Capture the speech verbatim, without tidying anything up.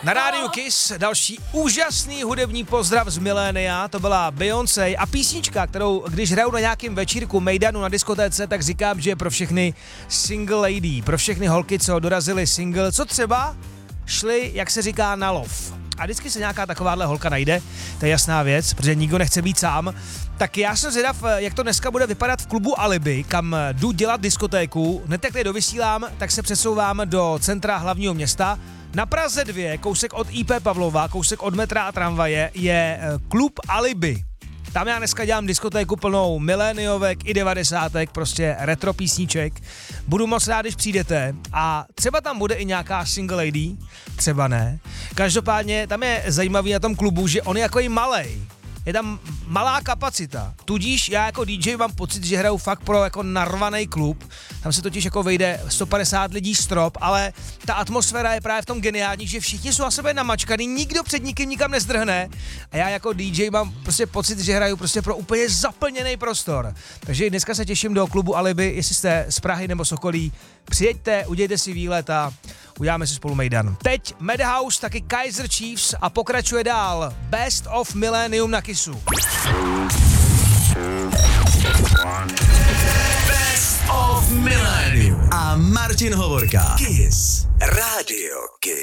Na rádiu Kiss další úžasný hudební pozdrav z milénia, to byla Beyoncé a písnička, kterou když hraju na nějakým večírku mejdanu na diskotéce, tak říkám, že je pro všechny single lady, pro všechny holky, co dorazily single, co třeba šli, jak se říká, na lov. A vždycky se nějaká takováhle holka najde, to je jasná věc, protože nikdo nechce být sám. Tak já jsem zvědav, jak to dneska bude vypadat v klubu Alibi, kam jdu dělat diskotéku. Hned jak tady dovysílám, tak se přesouvám do centra hlavního města. Na Praze dva, kousek od í pé Pavlova, kousek od metra a tramvaje, je klub Alibi. Tam já dneska dělám diskotéku plnou miléniovek i devadesátek, prostě retro písniček. Budu moc rád, když přijdete a třeba tam bude i nějaká single lady, třeba ne. Každopádně tam je zajímavý na tom klubu, že on je jako i malej. Je tam malá kapacita, tudíž já jako dý džej mám pocit, že hraju fakt pro jako narvaný klub, tam se totiž jako vejde sto padesát lidí strop, ale ta atmosféra je právě v tom geniální, že všichni jsou na sebe namačkaný, nikdo před nikým nikam nezdrhne a já jako dý džej mám prostě pocit, že hraju prostě pro úplně zaplněný prostor. Takže dneska se těším do klubu Alibi, jestli jste z Prahy nebo z okolí, přijeďte, udějte si výlet a uděláme si spolu mejdan. Teď Madhouse, taky Kaiser Chiefs a pokračuje dál Best of Millennium na Kissu. Best of Millennium a Martin Hovorka. Kiss. Radio Kiss.